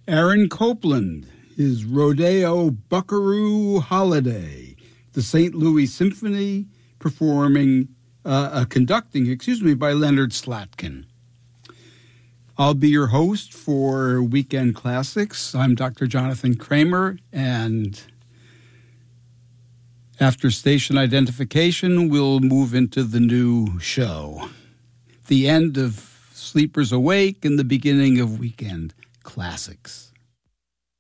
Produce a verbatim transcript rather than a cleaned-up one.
Aaron Copland, his Rodeo Buckaroo Holiday, the Saint Louis Symphony performing, uh, uh, conducting, excuse me, by Leonard Slatkin. I'll be your host for Weekend Classics. I'm Doctor Jonathan Kramer, and after station identification, we'll move into the new show. The end of Sleepers Awake and the beginning of Weekend Classics.